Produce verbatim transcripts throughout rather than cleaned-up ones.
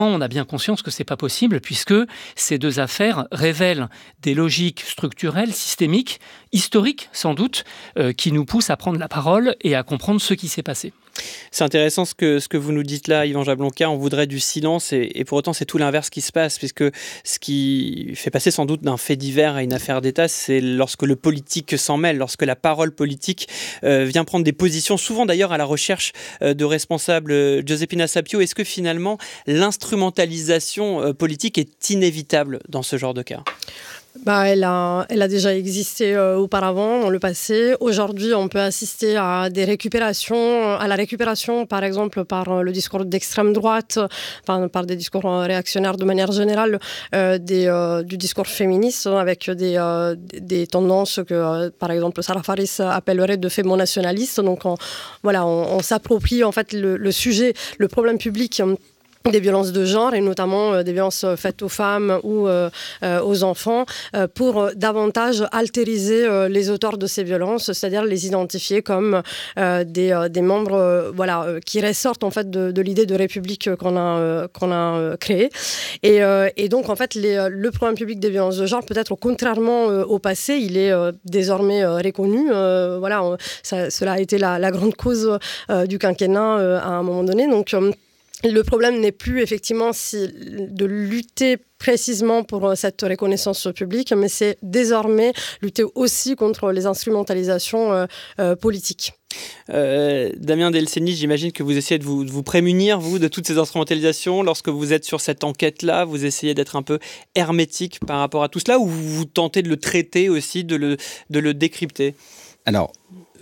On a bien conscience que ce n'est pas possible puisque ces deux affaires révèlent des logiques structurelles, systémiques, historiques sans doute, euh, qui nous poussent à prendre la parole et à comprendre ce qui s'est passé. C'est intéressant ce que, ce que vous nous dites là, Yvan Jablonka. On voudrait du silence et, et pour autant c'est tout l'inverse qui se passe, puisque ce qui fait passer sans doute d'un fait divers à une affaire d'État, c'est lorsque le politique s'en mêle, lorsque la parole politique euh, vient prendre des positions, souvent d'ailleurs à la recherche euh, de responsables. Euh, Giuseppina Sapio, est-ce que finalement l'instrumentalisation euh, politique est inévitable dans ce genre de cas ? Bah, elle, a, elle a déjà existé euh, auparavant, dans le passé. Aujourd'hui, on peut assister à des récupérations, à la récupération, par exemple, par euh, le discours d'extrême droite, enfin, par des discours réactionnaires de manière générale, euh, des, euh, du discours féministe, avec des, euh, des tendances que, euh, par exemple, Sarah Faris appellerait de fémonationalistes. Donc, on, voilà, on, on s'approprie en fait le, le sujet, le problème public des violences de genre et notamment euh, des violences faites aux femmes ou euh, euh, aux enfants euh, pour euh, davantage altériser euh, les auteurs de ces violences, c'est-à-dire les identifier comme euh, des, euh, des membres euh, voilà, euh, qui ressortent en fait de, de l'idée de république qu'on a, euh, qu'on a euh, créée. Et, euh, et donc en fait les, le problème public des violences de genre, peut-être contrairement euh, au passé, il est euh, désormais euh, reconnu. Euh, voilà, on, ça, cela a été la, la grande cause euh, du quinquennat euh, à un moment donné. Donc euh, le problème n'est plus effectivement si, de lutter précisément pour cette reconnaissance publique, mais c'est désormais lutter aussi contre les instrumentalisations euh, euh, politiques. Euh, Damien Delceni, j'imagine que vous essayez de vous, de vous prémunir, vous, de toutes ces instrumentalisations. Lorsque vous êtes sur cette enquête-là, vous essayez d'être un peu hermétique par rapport à tout cela, ou vous tentez de le traiter aussi, de le, de le décrypter ? Alors,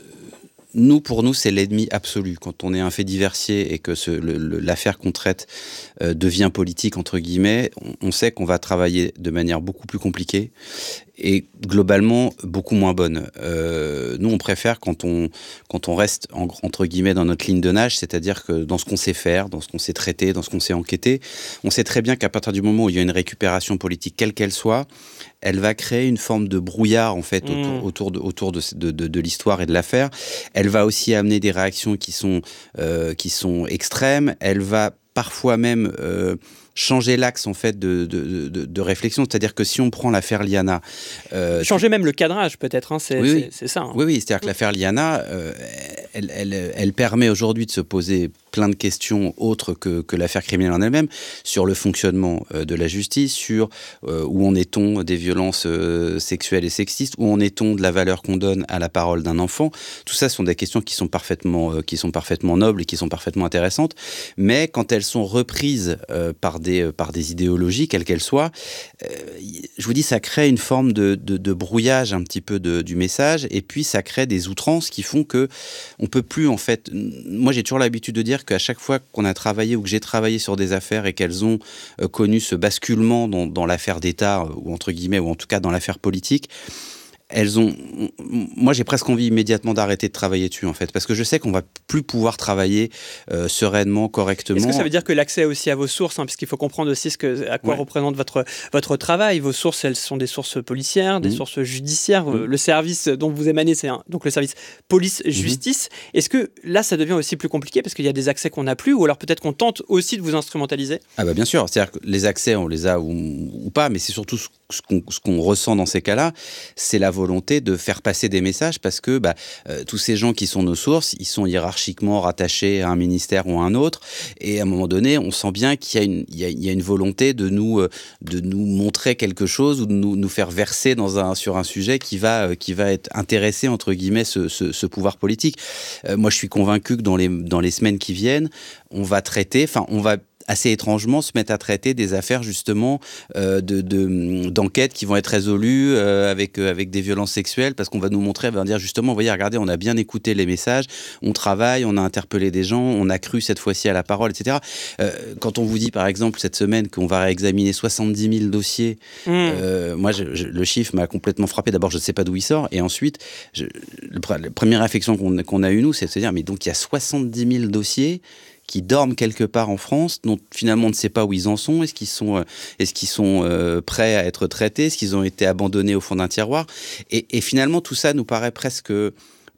Nous, pour nous, c'est l'ennemi absolu. Quand on est un fait diversier et que ce, le, le, l'affaire qu'on traite euh, devient politique, entre guillemets, on, on sait qu'on va travailler de manière beaucoup plus compliquée et globalement beaucoup moins bonne. Euh, nous, on préfère quand on, quand on reste, en, entre guillemets, dans notre ligne de nage, c'est-à-dire que dans ce qu'on sait faire, dans ce qu'on sait traiter, dans ce qu'on sait enquêter, on sait très bien qu'à partir du moment où il y a une récupération politique, quelle qu'elle soit, elle va créer une forme de brouillard, en fait, autour, mmh. autour, de, autour de, de, de, de l'histoire et de l'affaire. Elle va aussi amener des réactions qui sont, euh, qui sont extrêmes. Elle va parfois même euh, changer l'axe en fait de, de, de, de réflexion. C'est-à-dire que si on prend l'affaire Liana... Euh, changer même le cadrage peut-être, hein, c'est, oui, oui. c'est, c'est ça. Hein. Oui, oui, c'est-à-dire que l'affaire Liana, euh, elle, elle, elle permet aujourd'hui de se poser plein de questions autres que, que l'affaire criminelle en elle-même, sur le fonctionnement euh, de la justice, sur euh, où en est-on des violences euh, sexuelles et sexistes, où en est-on de la valeur qu'on donne à la parole d'un enfant. Tout ça sont des questions qui sont parfaitement, euh, qui sont parfaitement nobles et qui sont parfaitement intéressantes, mais quand elles sont reprises euh, par, des, euh, par des idéologies, quelles qu'elles soient, euh, je vous dis, ça crée une forme de, de, de brouillage un petit peu de, du message, et puis ça crée des outrances qui font que on peut plus, en fait... Moi, j'ai toujours l'habitude de dire qu'à chaque fois qu'on a travaillé ou que j'ai travaillé sur des affaires et qu'elles ont euh, connu ce basculement dans, dans l'affaire d'État, euh, ou entre guillemets, ou en tout cas dans l'affaire politique, elles ont... Moi, j'ai presque envie immédiatement d'arrêter de travailler dessus, en fait, parce que je sais qu'on va plus pouvoir travailler euh, sereinement, correctement. Est-ce que ça veut dire que l'accès aussi à vos sources, hein, puisqu'il faut comprendre aussi ce que, à quoi ouais. représente votre, votre travail. Vos sources, elles sont des sources policières, des mmh. sources judiciaires. Mmh. Le service dont vous émanez, c'est un, donc le service police-justice. Mmh. Est-ce que là, ça devient aussi plus compliqué, parce qu'il y a des accès qu'on n'a plus, ou alors peut-être qu'on tente aussi de vous instrumentaliser ? Ah bah bien sûr, c'est-à-dire que les accès, on les a ou, ou pas, mais c'est surtout ce, ce, qu'on, ce qu'on ressent dans ces cas-là, c'est la volonté de faire passer des messages, parce que bah, euh, tous ces gens qui sont nos sources, ils sont hiérarchiquement rattachés à un ministère ou à un autre, et à un moment donné, on sent bien qu'il y a une, il y a, il y a une volonté de nous, euh, de nous montrer quelque chose, ou de nous, nous faire verser dans un, sur un sujet qui va, euh, qui va être intéressé, entre guillemets, ce, ce, ce pouvoir politique. Euh, moi, je suis convaincu que dans les, dans les semaines qui viennent, on va traiter, enfin, on va assez étrangement se mettre à traiter des affaires justement euh, de, de, d'enquêtes qui vont être résolues euh, avec, euh, avec des violences sexuelles, parce qu'on va nous montrer, on va dire justement, vous voyez, regardez, on a bien écouté les messages, on travaille, on a interpellé des gens, on a cru cette fois-ci à la parole, et cetera. Euh, quand on vous dit par exemple cette semaine qu'on va réexaminer soixante-dix mille dossiers, mmh. euh, moi je, je, le chiffre m'a complètement frappé. D'abord, je ne sais pas d'où il sort, et ensuite, je, le, la première réflexion qu'on, qu'on a eue nous, c'est de se dire, mais donc il y a soixante-dix mille dossiers qui dorment quelque part en France, dont finalement on ne sait pas où ils en sont. Est-ce qu'ils sont, euh, est-ce qu'ils sont euh, prêts à être traités ? Est-ce qu'ils ont été abandonnés au fond d'un tiroir ? et, et finalement, tout ça nous paraît presque,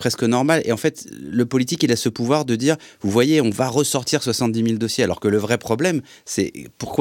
presque normal. Et en fait, le politique, il a ce pouvoir de dire, vous voyez, on va ressortir soixante-dix mille dossiers, alors que le vrai problème, c'est pourquoi